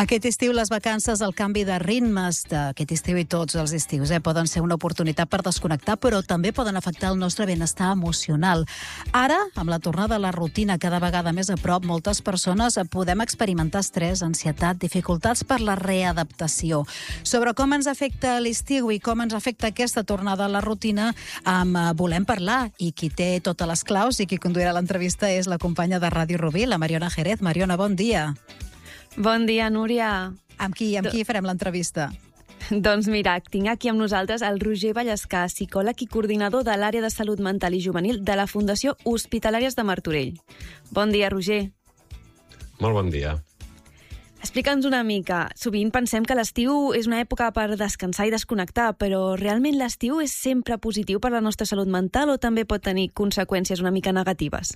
Aquest estiu les vacances, el canvi de ritmes d'aquest estiu i tots els estius poden ser una oportunitat per desconnectar, però també poden afectar el nostre benestar emocional. Ara, amb la tornada a la rutina cada vegada més a prop, moltes persones podem experimentar estrès, ansietat, dificultats per la readaptació. Sobre com ens afecta l'estiu i com ens afecta aquesta tornada a la rutina, volem parlar, i qui té totes les claus i qui conduirà l'entrevista és la companya de Ràdio Rubí, la Mariona Jerez. Mariona, bon dia. Bon dia, Núria. Amb qui farem l'entrevista? Doncs mira, tinc aquí amb nosaltres el Roger Vallescà, psicòleg i coordinador de l'àrea de salut mental i juvenil de la Fundació Hospitalàries de Martorell. Bon dia, Roger. Molt bon dia. Explica'ns una mica. Sovint pensem que l'estiu és una època per descansar i desconnectar, però realment l'estiu és sempre positiu per a la nostra salut mental o també pot tenir conseqüències una mica negatives?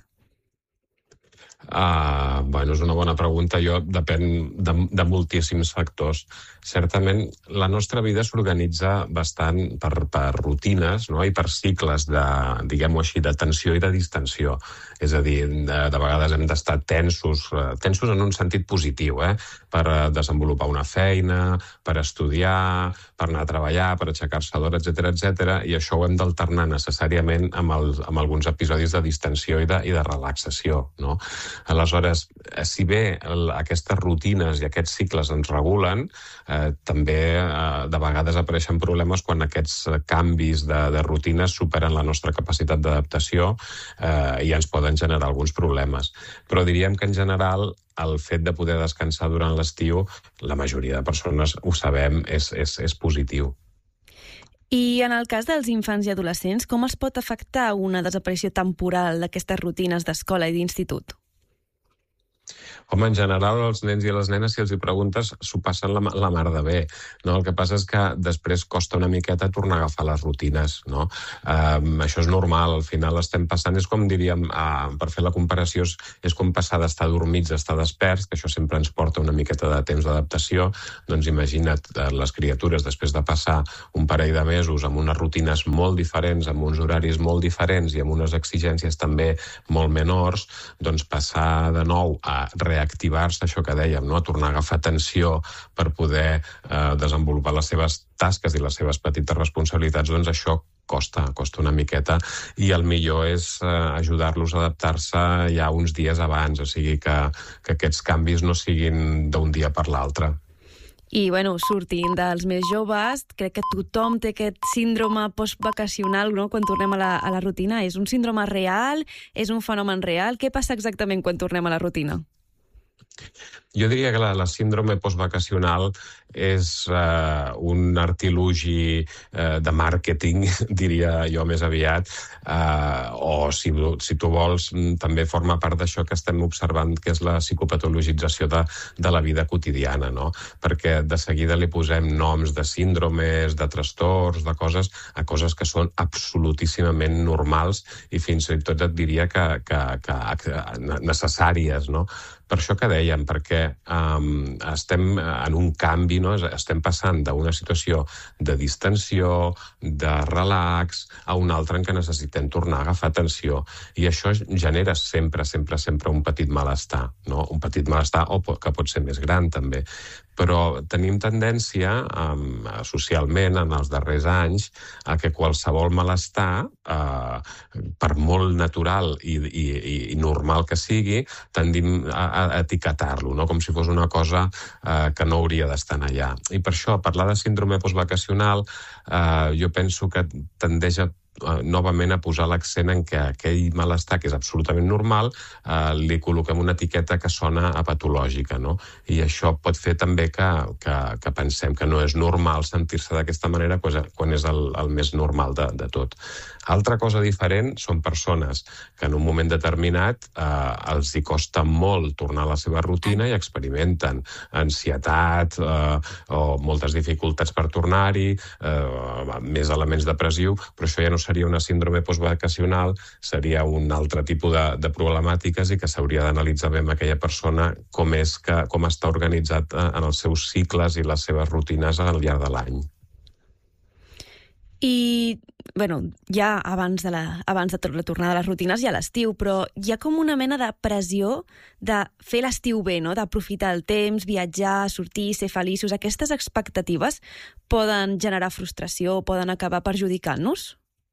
És una bona pregunta. Depèn de moltíssims factors. Certament, la nostra vida s'organitza bastant per rutines, no? I per cicles de, diguem-ho així, de tensió i de distensió. És a dir, de vegades hem d'estar tensos en un sentit positiu, per desenvolupar una feina, per estudiar, per anar a treballar, per aixecar-se d'hora, etcètera, i això ho hem d'alternar necessàriament amb alguns episodis de distensió i de relaxació, no? Aleshores, si bé aquestes rutines i aquests cicles ens regulen, també de vegades apareixen problemes quan aquests canvis de rutines superen la nostra capacitat d'adaptació i ens poden generar alguns problemes. Però diríem que en general el fet de poder descansar durant l'estiu, la majoria de persones ho sabem, és positiu. I en el cas dels infants i adolescents, com els pot afectar una desaparició temporal d'aquestes rutines d'escola i d'institut? Home, en general, els nens i les nenes, si els hi preguntes, s'ho passen la mar de bé, no? El que passa és que després costa una miqueta tornar a agafar les rutines, no? Això és normal, al final estem passant, és com diríem, per fer la comparació, és com passar d'estar dormits a estar desperts, que això sempre ens porta una miqueta de temps d'adaptació. Doncs imagina't les criatures, després de passar un parell de mesos amb unes rutines molt diferents, amb uns horaris molt diferents i amb unes exigències també molt menors, doncs passar de nou a reactivar-se, això que dèiem, no? A tornar a agafar tensió per poder desenvolupar les seves tasques i les seves petites responsabilitats, doncs això costa una miqueta, i el millor és ajudar-los a adaptar-se ja uns dies abans, o sigui que aquests canvis no siguin d'un dia per l'altre. I, sortint dels més joves, crec que tothom té aquest síndrome postvacacional, no?, quan tornem a la rutina. És un síndrome real? És un fenomen real? Què passa exactament quan tornem a la rutina? Jo diria que la síndrome postvacacional és un artilugi de màrqueting, diria jo més aviat, o si tu vols, també forma part d'això que estem observant, que és la psicopatologització de la vida quotidiana, no? Perquè de seguida li posem noms de síndromes, de trastorns, de coses, a coses que són absolutíssimament normals i fins i tot et diria que necessàries, no? Per això que dèiem, perquè estem en un canvi, no? Estem passant d'una situació de distensió, de relax, a una altra en què necessitem tornar a agafar tensió. I això genera sempre un petit malestar, no? Un petit malestar que pot ser més gran, també. Però tenim tendència, socialment, en els darrers anys, a que qualsevol malestar, per molt natural i normal que sigui, tendim a etiquetar-lo, no? Com si fos una cosa que no hauria d'estar allà. I per això, parlar de síndrome postvacacional, jo penso que tendeix novament a posar l'accent en que aquell malestar, que és absolutament normal, li col·loquem una etiqueta que sona a patològica, no? I això pot fer també que pensem que no és normal sentir-se d'aquesta manera quan és el més normal de tot. Altra cosa diferent són persones que en un moment determinat els hi costa molt tornar a la seva rutina i experimenten ansietat o moltes dificultats per tornar-hi, més elements depressius, però això ja no seria una síndrome postvacacional, seria un altre tipus de problemàtiques i que s'hauria d'analitzar bé amb aquella persona com està organitzat en els seus cicles i les seves rutines al llarg de l'any. I, bueno, ja abans de la tornada a les rutines hi ha l'estiu, però hi ha com una mena de pressió de fer l'estiu bé, no? D'aprofitar el temps, viatjar, sortir, ser feliços. Aquestes expectatives poden generar frustració o poden acabar perjudicant-nos?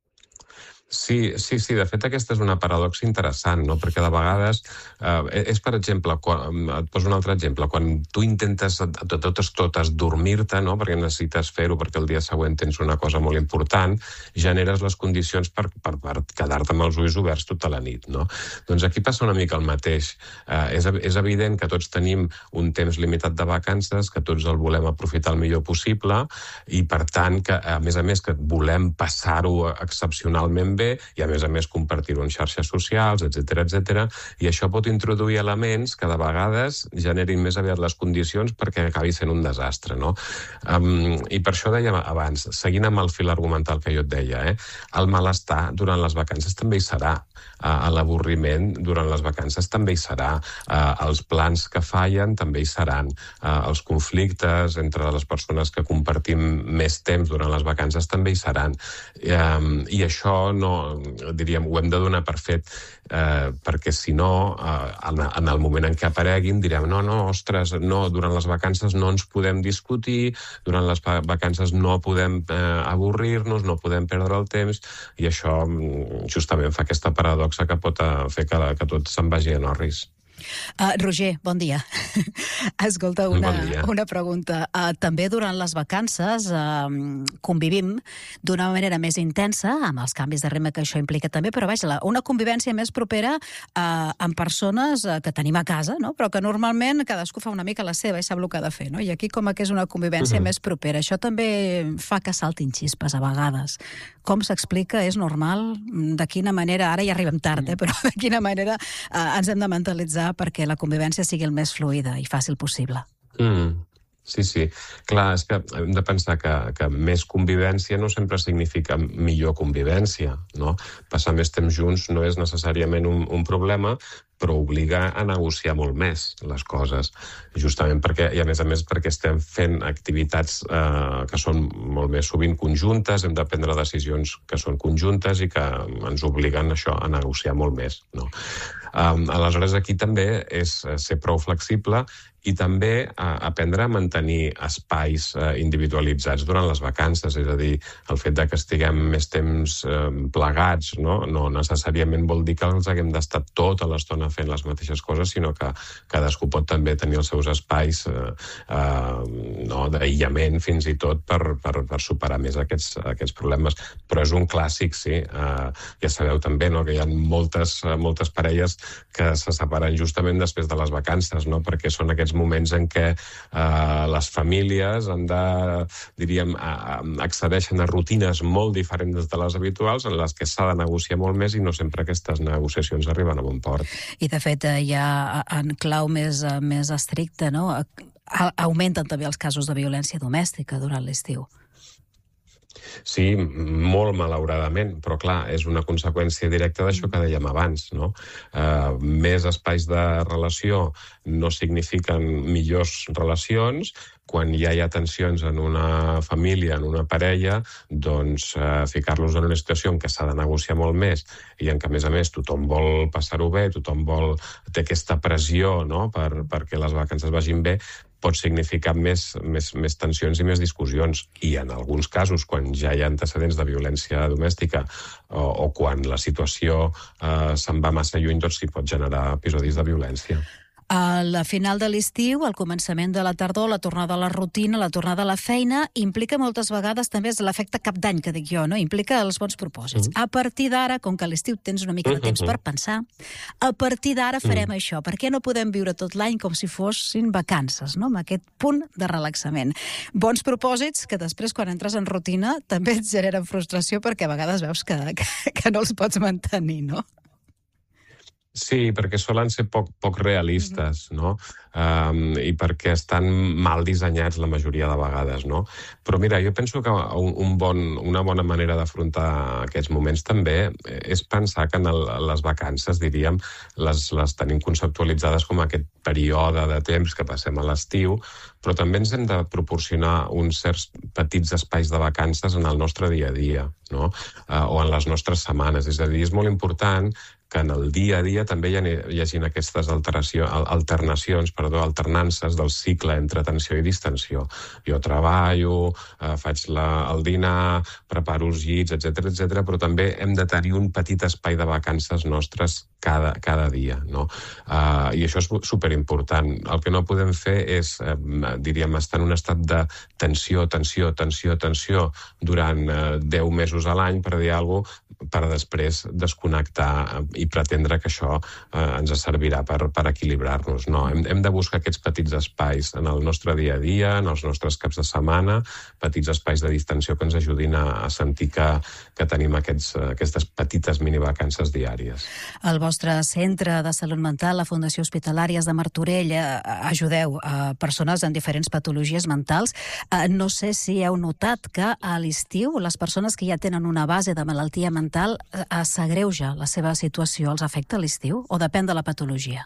Sí. De fet, aquesta és una paradoxa interessant, no? Perquè de vegades és, per exemple, et poso un altre exemple, quan tu intentes de totes dormir-te, no? Perquè necessites fer-ho perquè el dia següent tens una cosa molt important, generes les condicions per quedar-te amb els ulls oberts tota la nit, no? Doncs aquí passa una mica el mateix. És evident que tots tenim un temps limitat de vacances, que tots el volem aprofitar el millor possible i, per tant, que a més que volem passar-ho excepcionalment bé i, a més, compartir-ho en xarxes socials, etc. I això pot introduir elements que, de vegades, generin més aviat les condicions perquè acabi sent un desastre, no? I per això dèiem abans, seguint amb el fil argumental que jo et deia, el malestar durant les vacances també hi serà, l'avorriment durant les vacances també hi serà, els plans que fallen també hi seran, els conflictes entre les persones que compartim més temps durant les vacances també hi seran. I això diríem, ho hem de donar per fet, perquè si no, en el moment en què apareguin, direm, ostres, durant les vacances no ens podem discutir, durant les vacances no podem avorrir-nos, no podem perdre el temps, i això justament fa aquesta paradoxa que pot fer que tot se'n vagi en orris. Roger, bon dia. Escolta, una pregunta. També durant les vacances convivim d'una manera més intensa, amb els canvis de ritme que això implica també, però vaja, una convivència més propera amb persones que tenim a casa, no? Però que normalment cadascú fa una mica la seva i sap el que ha de fer, no? I aquí com que és una convivència més propera. Això també fa que saltin xispes a vegades. Com s'explica? És normal? De quina manera? Ara ja arribem tard, però de quina manera ens hem de mentalitzar perquè la convivència sigui el més fluida i fàcil possible? Sí. Clar, és que hem de pensar que més convivència no sempre significa millor convivència, no? Passar més temps junts no és necessàriament un problema, però obliga a negociar molt més les coses, justament perquè, i a més perquè estem fent activitats que són molt més sovint conjuntes, hem de prendre decisions que són conjuntes i que ens obliguen això a negociar molt més, no? Aleshores, aquí també és ser prou flexible i també aprendre a mantenir espais individualitzats durant les vacances, és a dir, el fet que estiguem més temps plegats, no necessàriament vol dir que els haguem d'estar tota l'estona fent les mateixes coses, sinó que cadascú pot també tenir els seus espais d'aïllament fins i tot per superar més aquests problemes. Però és un clàssic, sí. Ja sabeu també que hi ha moltes parelles que se separen justament després de les vacances, perquè són aquests moments en què les famílies accedeixen a rutines molt diferents de les habituals en les que s'ha de negociar molt més i no sempre aquestes negociacions arriben a bon port. I de fet ja en clau més estricta, no? Augmenten també els casos de violència domèstica durant l'estiu. Sí, molt malauradament, però clar, és una conseqüència directa d'això que dèiem abans, no? Més espais de relació no signifiquen millors relacions. Quan ja hi ha tensions en una família, en una parella, doncs ficar-los en una situació en què s'ha de negociar molt més i en què, a més, tothom vol passar-ho bé, tothom té aquesta pressió, no?, perquè les vacances vagin bé, pot significar més tensions i més discussions. I en alguns casos, quan ja hi ha antecedents de violència domèstica o quan la situació se'n va massa lluny, doncs s'hi pot generar episodis de violència. A la final de l'estiu, al començament de la tardor, la tornada a la rutina, la tornada a la feina, implica moltes vegades també l'efecte cap d'any, que dic jo, no? Implica els bons propòsits. A partir d'ara, com que a l'estiu tens una mica de temps per pensar, a partir d'ara farem això. Per què no podem viure tot l'any com si fossin vacances, no? Amb aquest punt de relaxament. Bons propòsits que després, quan entres en rutina, també et generen frustració perquè a vegades veus que no els pots mantenir, no? Sí, perquè solen ser poc realistes, no? I perquè estan mal dissenyats la majoria de vegades, no? Però mira, jo penso que una bona manera d'afrontar aquests moments també és pensar que en les vacances, diríem, les tenim conceptualitzades com aquest període de temps que passem a l'estiu, però també ens hem de proporcionar uns certs petits espais de vacances en el nostre dia a dia, no? O en les nostres setmanes. És a dir, és molt important que en el dia a dia també hi hagin aquestes alternances del cicle entre tensió i distensió. Jo treballo, faig el dinar, preparo els llits, etc, però també hem de tenir un petit espai de vacances nostres cada dia, no? I això és superimportant. El que no podem fer és, diríem, estar en un estat de tensió durant 10 mesos a l'any, per dir alguna cosa, per després desconnectar i pretendre que això ens servirà per equilibrar-nos. No, hem de buscar aquests petits espais en el nostre dia a dia, en els nostres caps de setmana, petits espais de distensió que ens ajudin a sentir que tenim aquestes petites minivacances diàries. Al vostre centre de salut mental, la Fundació Hospitalàries de Martorell, ajudeu a persones amb diferents patologies mentals. No sé si heu notat que a l'estiu les persones que ja tenen una base de malaltia mental s'agreuja la seva situació, els afecta a l'estiu o depèn de la patologia?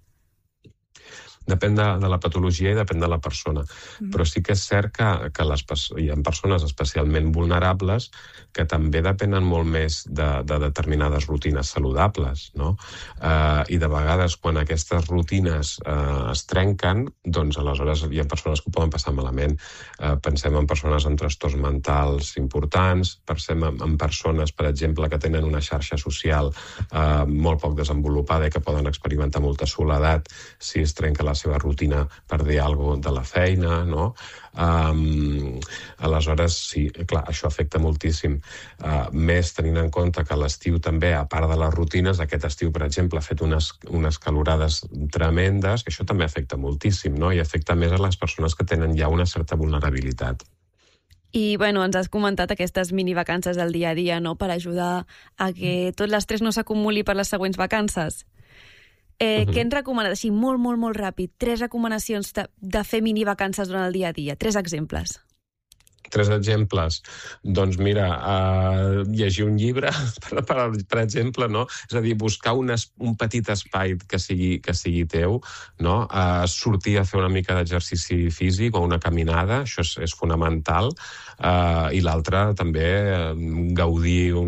Depèn de la patologia i depèn de la persona. Però sí que és cert que hi ha persones especialment vulnerables que també depenen molt més de determinades rutines saludables, no? I de vegades, quan aquestes rutines es trenquen, doncs aleshores hi ha persones que ho poden passar malament. Pensem en persones amb trastorns mentals importants, pensem en persones, per exemple, que tenen una xarxa social molt poc desenvolupada i que poden experimentar molta soledat si es trenca la seva rutina per dir alguna cosa de la feina, no? Aleshores, sí, clar, això afecta moltíssim. Més tenint en compte que l'estiu també, a part de les rutines, aquest estiu, per exemple, ha fet unes calorades tremendes, que això també afecta moltíssim, no? I afecta més a les persones que tenen ja una certa vulnerabilitat. I, bueno, ens has comentat aquestes minivacances del dia a dia, no?, per ajudar a que tot l'estrès no s'acumuli per les següents vacances. Què ens recomanes? Així, molt ràpid. 3 recomanacions de fer minivacances durant el dia a dia. 3 exemples. 3 exemples. Doncs mira, llegir un llibre, per exemple, no? És a dir, buscar un petit espai que sigui teu, no? Sortir a fer una mica d'exercici físic o una caminada, això és fonamental. I l'altre també, gaudir